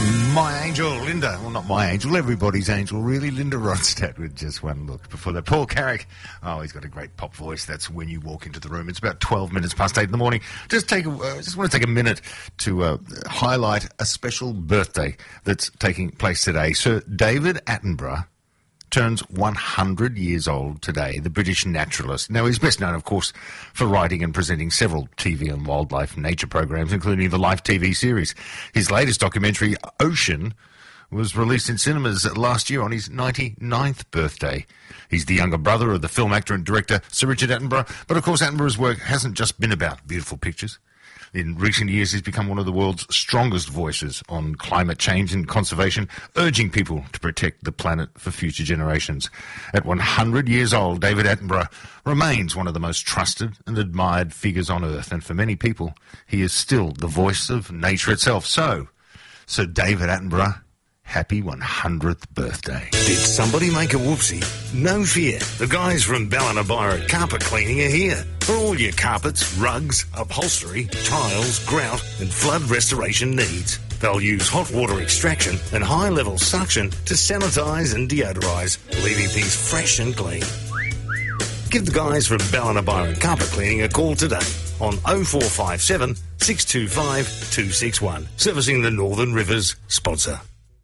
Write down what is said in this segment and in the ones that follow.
My angel, Linda. Well, not my angel, everybody's angel, really. Linda Ronstadt with Just One Look. Before that, Paul Carrick. Oh, he's got a great pop voice. That's When You Walk Into the Room. It's about 12 minutes past 8 in the morning. Just want to take a minute to highlight a special birthday that's taking place today. Sir David Attenborough turns 100 years old today, the British naturalist. Now, he's best known, of course, for writing and presenting several TV and wildlife nature programs, including the Life TV series. His latest documentary, Ocean, was released in cinemas last year on his 99th birthday. He's the younger brother of the film actor and director Sir Richard Attenborough, but of course Attenborough's work hasn't just been about beautiful pictures. In recent years, he's become one of the world's strongest voices on climate change and conservation, urging people to protect the planet for future generations. At 100 years old, David Attenborough remains one of the most trusted and admired figures on Earth, and for many people, he is still the voice of nature itself. So David Attenborough, happy 100th birthday. Did somebody make a whoopsie? No fear. The guys from Ballinabira Carpet Cleaning are here. For all your carpets, rugs, upholstery, tiles, grout and flood restoration needs. They'll use hot water extraction and high-level suction to sanitise and deodorise, leaving things fresh and clean. Give the guys from Ballinabira Carpet Cleaning a call today on 0457 625 261. Servicing the Northern Rivers sponsor.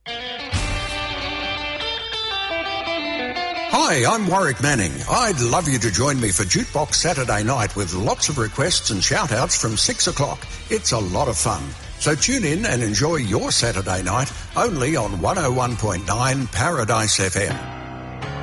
Hi, I'm Warwick Manning. I'd love you to join me for Jukebox Saturday night with lots of requests and shout-outs from 6 o'clock. It's a lot of fun. So tune in and enjoy your Saturday night only on 101.9 Paradise FM.